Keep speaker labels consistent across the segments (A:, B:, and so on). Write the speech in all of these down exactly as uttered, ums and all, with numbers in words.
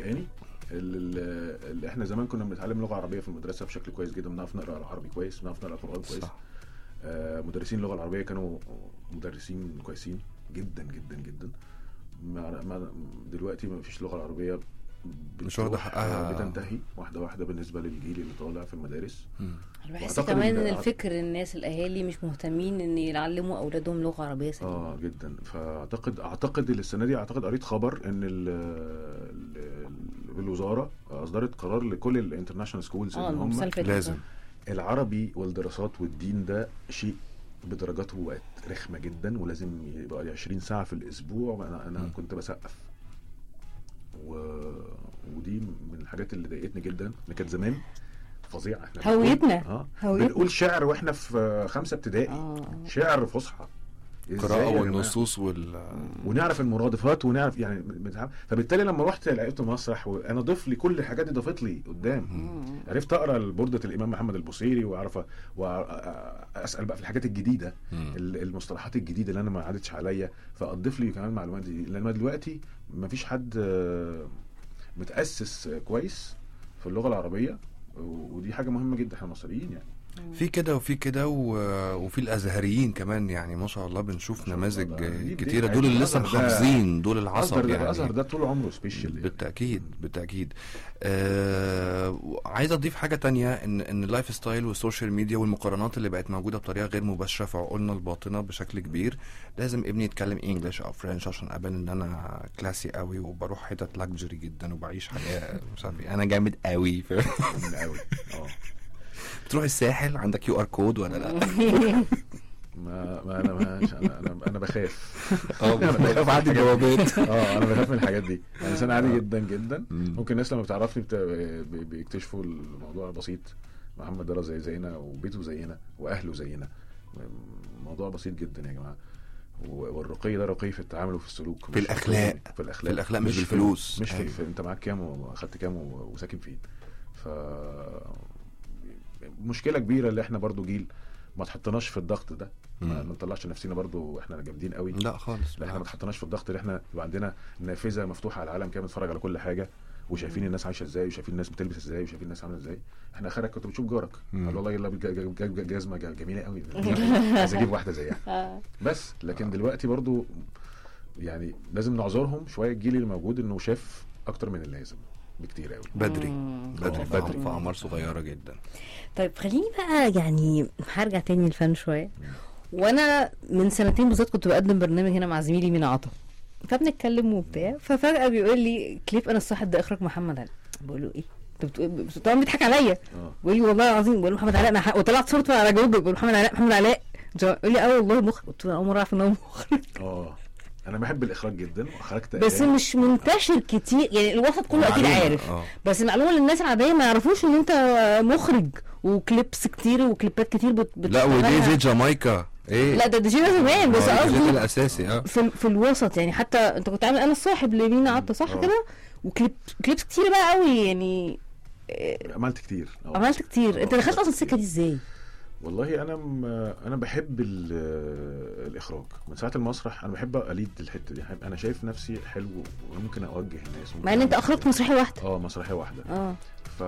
A: مفاجئاني اللي, اللي احنا زمان كنا بنتعلم لغه عربيه في المدرسه بشكل كويس جدا، بنعرف نقرا العربي كويس، بنعرف نقرا القران كويس. آه مدرسين اللغه العربيه كانوا مدرسين كويسين جدا جدا جدا. ما دلوقتي ما فيش لغه عربيه
B: مش واخده حقها،
A: بتنتهي واحده واحده بالنسبه للجيل اللي طالع في المدارس.
C: انا بحس كمان ان الفكر الناس الاهالي مش مهتمين ان يعلموا اولادهم لغه عربيه سليمه.
A: اه جدا. فاعتقد اعتقد السنه دي اعتقد قريت خبر ان ال ال الوزاره اصدرت قرار لكل الانترناشونال سكولز ان هم
B: لازم
A: العربي والدراسات والدين ده شيء بدرجاته بقت رخمه جدا، ولازم يبقى عشرين ساعه في الاسبوع. انا انا م. كنت بسقف و... ودي من الحاجات اللي ضايقتني جدا، اللي كانت زمان فظيعه. احنا
C: هويتنا
A: اه بنقول شعر واحنا في خمسه ابتدائي، آه. شعر فصحى،
B: القراءه والنصوص وال
A: ونعرف المرادفات ونعرف يعني. فبالتالي لما رحت لقيت مسرح وانا ضيف لي كل الحاجات دي، ضافت لي قدام. مم. عرفت اقرا بردة الامام محمد البصيري، واعرف واسال بقى في الحاجات الجديده، مم. المصطلحات الجديده اللي انا ما عادتش عليا، فاضيف لي كمان معلومات دي. لان دلوقتي ما فيش حد متاسس كويس في اللغه العربيه، ودي حاجه مهمه جدا. احنا مصريين يعني
B: في كده وفي كده، وفي الازهريين كمان يعني ما شاء الله بنشوف نماذج كتيره. دول اللي لسه محافظين، دول العصب يعني.
A: الازهر ده طول عمره سبيشال
B: بالتاكيد بالتاكيد. آه عايز اضيف حاجه تانية، ان ان اللايف ستايل والسوشيال ميديا والمقارنات اللي بقت موجوده بطريقه غير مباشره في عقولنا الباطنه بشكل كبير. لازم ابني يتكلم انجلش او فرنش عشان ابان ان انا كلاسي قوي وبروح حتت لاكجري جدا وبعيش حياه مش عارف انا جامد قوي
A: قوي. اه
B: بتروح الساحل عندك كيو ار كود ولا لا؟
A: ما ما انا ما انا انا, أنا بخاف.
B: اه بخاف اعدي الجوابات.
A: اه انا بخاف من الحاجات دي. انا انسان عادي جدا جدا. ممكن الناس لما بتعرفني بيكتشفوا الموضوع بسيط. محمد ده زي زينا وبيته زينا واهله زينا، موضوع بسيط جدا يا جماعه. والرقي ده رقي في التعامل وفي السلوك،
B: في الاخلاق
A: في الاخلاق
B: في الاخلاق مش بالفلوس.
A: مش في, في انت معاك كام واخدت كام وساكن فين. ف مشكله كبيره اللي احنا برضو جيل ما تحطناش في الضغط ده. ما نطلعش نفسنا برضو احنا جامدين قوي،
B: لا خالص.
A: لا احنا ما تحطناش في الضغط اللي احنا يبقى عندنا نافذه مفتوحه على العالم كامل، نتفرج على كل حاجه وشايفين الناس عايشه ازاي وشايفين الناس بتلبس ازاي وشايفين الناس عامله ازاي. احنا اخرك كنت بتشوف جارك قال والله يلا جزمه جميله قوي عايز اجيب واحده زيها بس. لكن دلوقتي برضو يعني لازم نعذرهم شويه الجيل اللي موجود انه شاف اكتر من اللازم بكتير قوي
B: بدري بدري بدري في اعمار صغيره جدا.
C: طيب خليني بقى يعني هرجع تاني للفن شويه. وانا من سنتين بالظبط كنت بقدم برنامج هنا مع زميلي مينا عطا، فبنتكلم وبتاع، ففجاه بيقول لي كليب انا الصاحب ده اخراج محمد علاء. بقول له ايه انت بتقول؟ طبعا بيضحك عليا. بيقول لي والله العظيم. بقول له محمد علاء مح... وطلعت صورته على جوجل. بقول محمد علاء محمد علاء. يقول لي اه والله مخرج. قلت له اول مره اعرف ان هو مخرج.
A: اه انا بحب الاخراج جدا واخرجت
C: بس مش منتشر كتير يعني، الوسط كله اكيد عارف. أوه. بس المعلومه للناس العاديه ما يعرفوش ان انت مخرج وكليبس كتير وكليبات كتير بت...
B: لا ودي زي جامايكا ايه.
C: لا ده دي جي زمان بس قصدي
B: الاساسي اه
C: في, في الوسط يعني. حتى انت كنت عامل انا الصاحب لمينا عطا صح كده، وكليب كليبس كتير بقى قوي يعني.
A: عملت كتير أوه.
C: عملت كتير أوه. انت دخلت اصلا السكه دي ازاي؟
A: والله انا م... انا بحب الاخراج من ساعه المسرح. انا بحب اليد الحته دي. انا شايف نفسي حلو وممكن اوجه الناس.
C: مع ان انت اخرجت مسرحيه واحده.
A: اه مسرحيه واحده.
C: اه
A: ف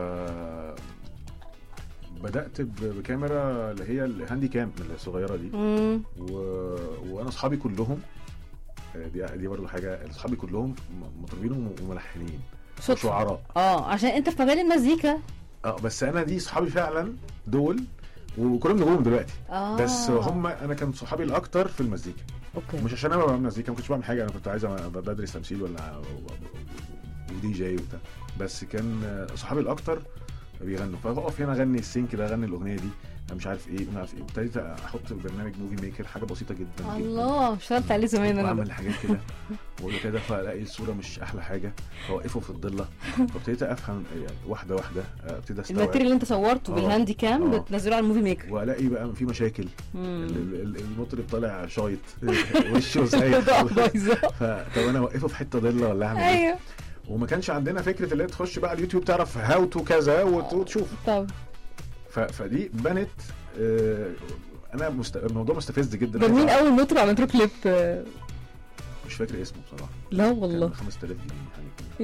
A: بدات بكاميرا اللي هي الهاندي كام الصغيره دي. و... وانا اصحابي كلهم دي دي برضو حاجه، اصحابي كلهم مطربين وملحنين وشعراء.
C: اه عشان انت في مجال المزيكا.
A: اه بس انا دي صحابي فعلا دول وكلهم نجوم دلوقتي.
C: آه.
A: بس هم انا كان صحابي الاكتر في المزيكا.
C: اوكي.
A: مش عشان انا بعمل مزيكا، ما كنتش بعمل حاجه، انا كنت عايز بدرس تمثيل ولا ودي جي وبتاع، بس كان صحابي الاكتر بيغنوا. فاقف هنا اغني السينك ده، اغني الاغنيه دي انا مش عارف ايه انا عارف ايه. ابتديت احط برنامج موفي ميكر، حاجه بسيطه جدا.
C: الله اشتغلت عليه زمان انا.
A: بعمل حاجات كده واقول كده، فالاقي الصوره مش احلى حاجه، فوقفه في الضله. فابتديت افهم يعني واحده واحده، ابتدي استوعب
C: الماتيريال اللي انت صورته بالهاندي كام بتنزله على الموفي ميكر،
A: والاقي بقى في مشاكل. المطرب طالع شايط وشه سايح فطب انا اوقفه في حته ضله ولا اعمل ايه؟ وما كانش عندنا فكره اللي تخش بقى على اليوتيوب تعرف هاو تو كذا وتشوف.
C: طب
A: فدي بنت آه انا مست... الموضوع مستفز جدا.
C: ده مين اول مطرب عملت له كليب؟
A: مش فاكر اسمه بصراحه.
C: لا والله.
A: خمسة آلاف جنيه